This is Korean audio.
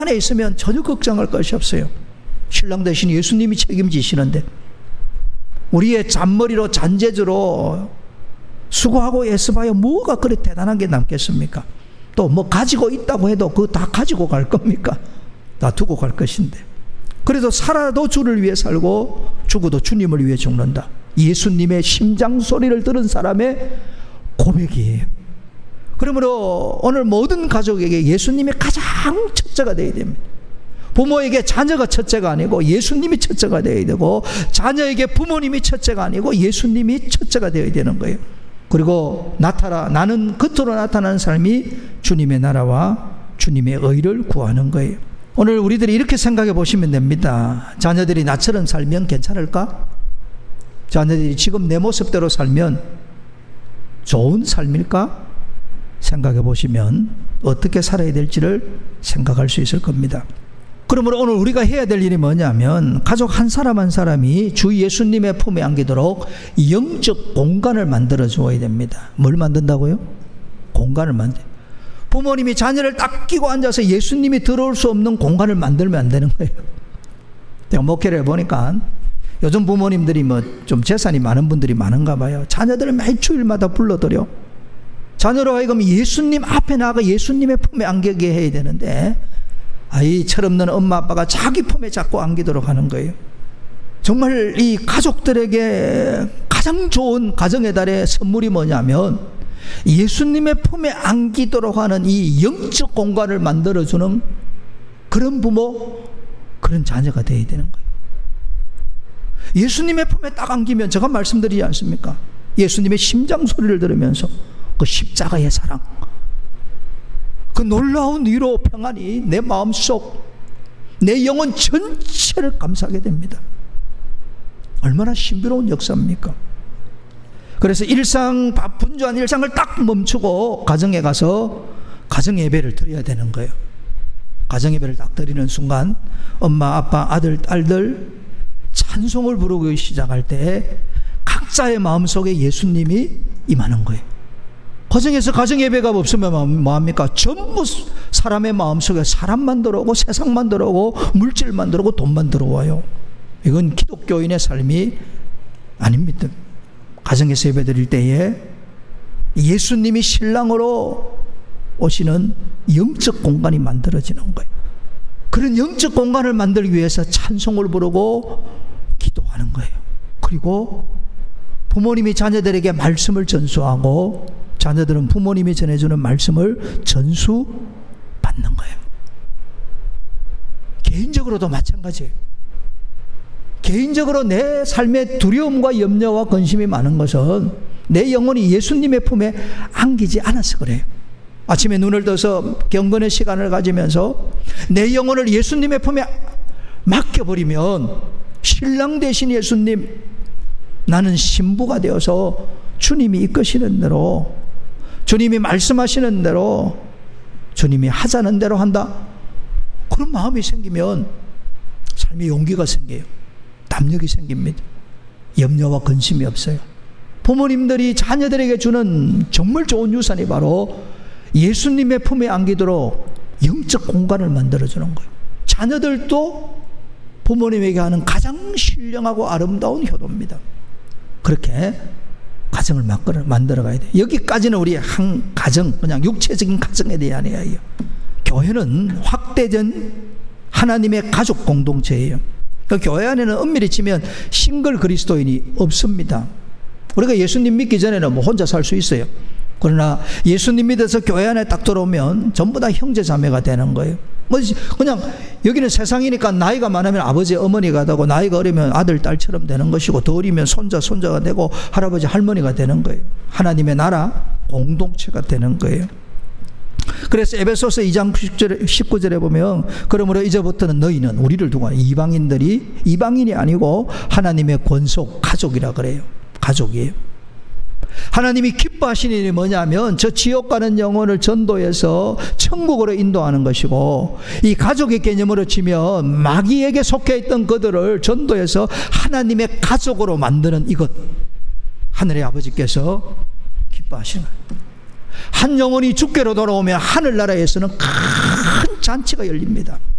안에 있으면 전혀 걱정할 것이 없어요. 신랑 대신 예수님이 책임지시는데 우리의 잔머리로 잔재주로 수고하고 애써봐야 뭐가 그리 대단한 게 남겠습니까? 또 뭐 가지고 있다고 해도 그거 다 가지고 갈 겁니까? 다 두고 갈 것인데. 그래도 살아도 주를 위해 살고 죽어도 주님을 위해 죽는다. 예수님의 심장 소리를 들은 사람의 고백이에요. 그러므로 오늘 모든 가족에게 예수님이 가장 첫째가 되어야 됩니다. 부모에게 자녀가 첫째가 아니고 예수님이 첫째가 되어야 되고, 자녀에게 부모님이 첫째가 아니고 예수님이 첫째가 되어야 되는 거예요. 그리고 나는 겉으로 나타나는 삶이 주님의 나라와 주님의 의를 구하는 거예요. 오늘 우리들이 이렇게 생각해 보시면 됩니다. 자녀들이 나처럼 살면 괜찮을까? 자녀들이 지금 내 모습대로 살면 좋은 삶일까? 생각해 보시면 어떻게 살아야 될지를 생각할 수 있을 겁니다. 그러므로 오늘 우리가 해야 될 일이 뭐냐면, 가족 한 사람 한 사람이 주 예수님의 품에 안기도록 영적 공간을 만들어 주어야 됩니다. 뭘 만든다고요? 공간을 만들어요. 부모님이 자녀를 딱 끼고 앉아서 예수님이 들어올 수 없는 공간을 만들면 안 되는 거예요. 제가 목회를 해보니까 요즘 부모님들이 뭐 좀 재산이 많은 분들이 많은가 봐요. 자녀들을 매일 주일마다 불러들여 자녀로 하여금 예수님 앞에 나가 예수님의 품에 안기게 해야 되는데, 이 철없는 엄마 아빠가 자기 품에 자꾸 안기도록 하는 거예요. 정말 이 가족들에게 가장 좋은 가정의 달의 선물이 뭐냐면, 예수님의 품에 안기도록 하는 이 영적 공간을 만들어주는 그런 부모, 그런 자녀가 되어야 되는 거예요. 예수님의 품에 딱 안기면, 제가 말씀드리지 않습니까? 예수님의 심장 소리를 들으면서 그 십자가의 사랑, 그 놀라운 위로 평안이 내 마음속, 내 영혼 전체를 감싸게 됩니다. 얼마나 신비로운 역사입니까? 그래서 분주한 일상을 딱 멈추고 가정에 가서 가정 예배를 드려야 되는 거예요. 가정 예배를 딱 드리는 순간 엄마, 아빠, 아들, 딸들 찬송을 부르기 시작할 때 각자의 마음속에 예수님이 임하는 거예요. 가정에서 가정 예배가 없으면 뭐합니까? 전부 사람의 마음속에 사람만 들어오고 세상만 들어오고 물질만 들어오고 돈만 들어와요. 이건 기독교인의 삶이 아닙니다. 가정에서 예배 드릴 때에 예수님이 신랑으로 오시는 영적 공간이 만들어지는 거예요. 그런 영적 공간을 만들기 위해서 찬송을 부르고 기도하는 거예요. 그리고 부모님이 자녀들에게 말씀을 전수하고 자녀들은 부모님이 전해주는 말씀을 전수받는 거예요. 개인적으로도 마찬가지예요. 개인적으로 내 삶에 두려움과 염려와 근심이 많은 것은 내 영혼이 예수님의 품에 안기지 않아서 그래요. 아침에 눈을 떠서 경건의 시간을 가지면서 내 영혼을 예수님의 품에 맡겨버리면, 신랑 대신 예수님, 나는 신부가 되어서 주님이 이끄시는 대로, 주님이 말씀하시는 대로, 주님이 하자는 대로 한다, 그런 마음이 생기면 삶에 용기가 생겨요. 담력이 생깁니다. 염려와 근심이 없어요. 부모님들이 자녀들에게 주는 정말 좋은 유산이 바로 예수님의 품에 안기도록 영적 공간을 만들어주는 거예요. 자녀들도 부모님에게 하는 가장 신령하고 아름다운 효도입니다. 그렇게 가정을 만들어가야 돼요. 여기까지는 우리 한 가정, 그냥 육체적인 가정에 대한 이야기예요. 교회는 확대된 하나님의 가족 공동체예요. 그 교회 안에는 엄밀히 치면 싱글 그리스도인이 없습니다. 우리가 예수님 믿기 전에는 뭐 혼자 살 수 있어요. 그러나 예수님 믿어서 교회 안에 딱 들어오면 전부 다 형제 자매가 되는 거예요. 뭐 그냥 여기는 세상이니까 나이가 많으면 아버지 어머니가 되고, 나이가 어리면 아들 딸처럼 되는 것이고, 더 어리면 손자가 되고 할아버지 할머니가 되는 거예요. 하나님의 나라 공동체가 되는 거예요. 그래서 에베소서 2장 19절에 보면, 그러므로 이제부터는 너희는, 우리를 두고 이방인이 아니고 하나님의 권속 가족이라 그래요. 가족이에요. 하나님이 기뻐하시는 일이 뭐냐면, 저 지옥 가는 영혼을 전도해서 천국으로 인도하는 것이고, 이 가족의 개념으로 치면 마귀에게 속해 있던 그들을 전도해서 하나님의 가족으로 만드는 이것, 하늘의 아버지께서 기뻐하시는 거예요. 한 영혼이 주께로 돌아오면 하늘나라에서는 큰 잔치가 열립니다.